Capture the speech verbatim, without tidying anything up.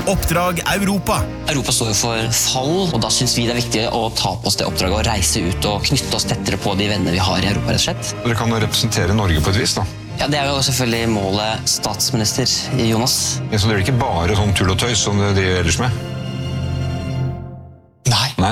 Oppdrag Europa. Europa står jo for fall, og da synes vi det er viktig å ta på oss det oppdraget og reise ut og knytte oss tettere på de venner vi har i Europa, rett og slett. Dere kan representere Norge på et vis, da. Ja, det er jo selvfølgelig målet statsminister Jonas. Men så det er ikke bare sånn tull og tøys som det driver ellers med?